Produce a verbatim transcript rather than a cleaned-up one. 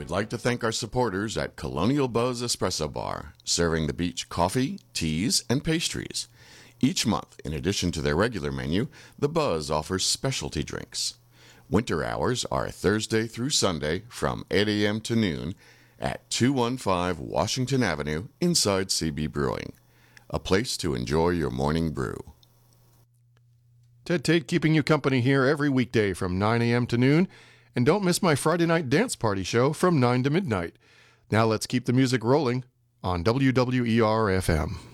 We'd like to thank our supporters at Colonial Buzz Espresso Bar, serving the beach coffee, teas, and pastries. Each month, in addition to their regular menu, the Buzz offers specialty drinks. Winter hours are Thursday through Sunday from eight a.m. to noon at two one five Washington Avenue inside C B Brewing. A place to enjoy your morning brew. Ted Tate keeping you company here every weekday from nine a.m. to noon. And don't miss my Friday night dance party show from nine to midnight. Now let's keep the music rolling on W W E R F M.